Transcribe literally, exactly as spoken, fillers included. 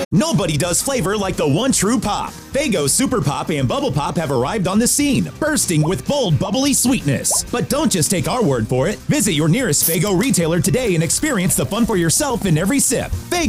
Nobody does flavor like the one true pop. Faygo Super Pop and Bubble Pop have arrived on the scene, bursting with bold, bubbly sweetness. But don't just take our word for it. Visit your nearest Faygo retailer today and experience the fun for yourself in every sip. Faygo